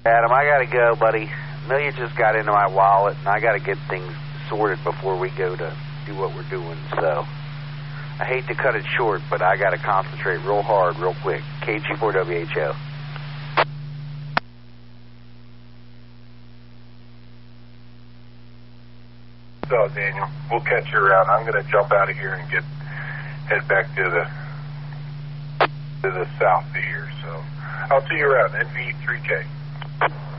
Adam, I got to go, buddy. Amelia just got into my wallet, and I got to get things sorted before we go to do what we're doing. So I hate to cut it short, but I got to concentrate real hard, real quick. KG4WHO. So, Daniel, we'll catch you around. I'm going to jump out of here and head back to the south of here. So I'll see you around. NV3K.